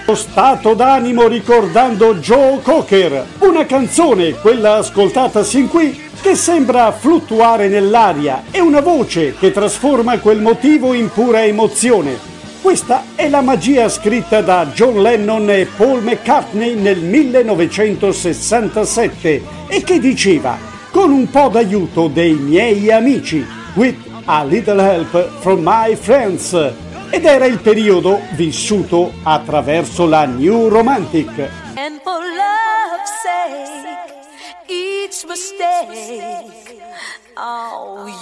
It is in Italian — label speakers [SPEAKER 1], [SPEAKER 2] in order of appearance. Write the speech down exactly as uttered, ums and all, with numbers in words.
[SPEAKER 1] Lo stato d'animo ricordando Joe Cocker, una canzone, quella ascoltata sin qui, che sembra fluttuare nell'aria e una voce che trasforma quel motivo in pura emozione. Questa è la magia scritta da John Lennon e Paul McCartney nel millenovecentosessantasette e che diceva: con un po' d'aiuto dei miei amici, with a little help from my friends. Ed era il periodo vissuto attraverso la New Romantic.
[SPEAKER 2] And for love's sake, each mistake, oh